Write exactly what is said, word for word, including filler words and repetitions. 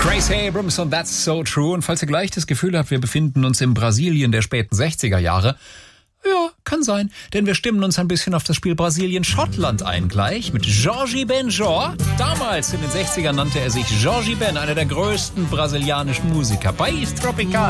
Grace Abrams und That's So True. Und falls ihr gleich das Gefühl habt, wir befinden uns in Brasilien der späten sechziger Jahre, ja, kann sein, denn wir stimmen uns ein bisschen auf das Spiel Brasilien-Schottland ein gleich mit Jorge Benjor. Damals in den sechzigern nannte er sich Jorge Ben, einer der größten brasilianischen Musiker. País Tropical.